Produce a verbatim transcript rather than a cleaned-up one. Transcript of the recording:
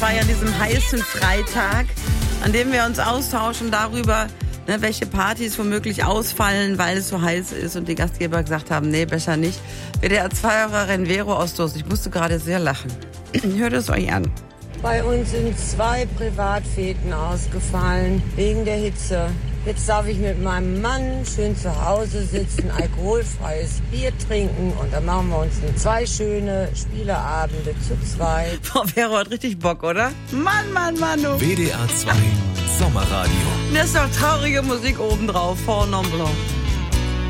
zwei an diesem heißen Freitag, an dem wir uns austauschen darüber, ne, welche Partys womöglich ausfallen, weil es so heiß ist und die Gastgeber gesagt haben, nee, besser nicht. W D R zwei-Hörerin Vero aus Durst. Ich musste gerade sehr lachen. Hört es euch an. Bei uns sind zwei Privatfeten ausgefallen, wegen der Hitze. Jetzt darf ich mit meinem Mann schön zu Hause sitzen, alkoholfreies Bier trinken und dann machen wir uns zwei schöne Spieleabende zu zweit. Frau Vero hat richtig Bock, oder? Mann, Mann, Mann. Du. W D R zwei Sommerradio. Und da ist doch traurige Musik obendrauf, Fort Mont Blanc.